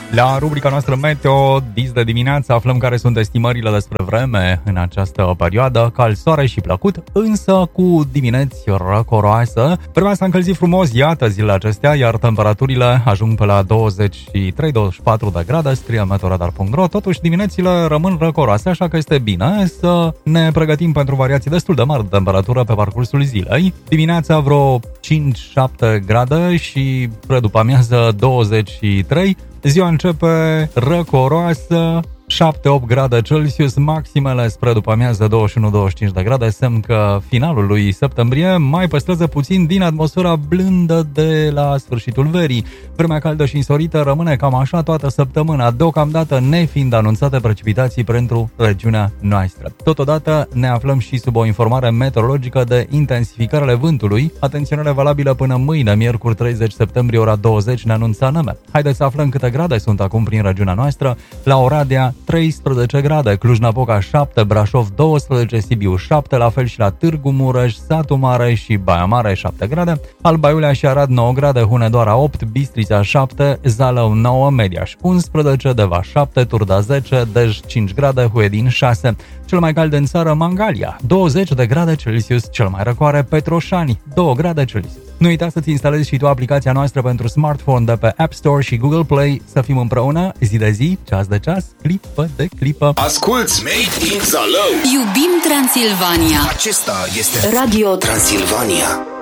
La rubrica noastră Meteo, dis de dimineață, aflăm care sunt estimările despre vreme în această perioadă. Cald, soare și plăcut, însă cu dimineți răcoroasă. Vremea s-a încălzit frumos, iată zilele acestea, iar temperaturile ajung pe la 23-24 de grade, scrie meteoradar.ro. Totuși, diminețile rămân răcoroase, așa că este bine să ne pregătim pentru variații destul de mari de temperatură pe parcursul zilei. Dimineața vreo 5-7 grade și spre după amiază 23. Ziua începe răcoroasă, 7-8 grade Celsius, maximele spre după amiază 21-25 de grade, semn că finalul lui septembrie mai păstrează puțin din atmosfera blândă de la sfârșitul verii. Vremea caldă și însorită rămâne cam așa toată săptămâna, deocamdată nefiind anunțate precipitații pentru regiunea noastră. Totodată ne aflăm și sub o informare meteorologică de intensificare ale vântului, atenționare valabilă până mâine, miercuri 30 septembrie, ora 20, ne anunță ANM. Haideți să aflăm câte grade sunt acum prin regiunea noastră. La Oradea 13 grade, Cluj-Napoca 7, Brașov 12, Sibiu 7, la fel și la Târgu Mureș, Satu Mare și Baia Mare 7 grade, Alba Iulia și Arad 9 grade, Hunedoara 8, Bistrița 7, Zalău 9, Mediaș 11, Deva 7, Turda 10, Dej 5 grade, Huedin 6. Cel mai cald în țară, Mangalia, 20 de grade Celsius, cel mai răcoare, Petroșani, 2 grade Celsius. Nu uita să-ți instalezi și tu aplicația noastră pentru smartphone de pe App Store și Google Play, să fim împreună zi de zi, ceas de ceas, clipă de clipă. Asculți Made in Zalău. Iubim Transilvania. Acesta este Radio Transilvania.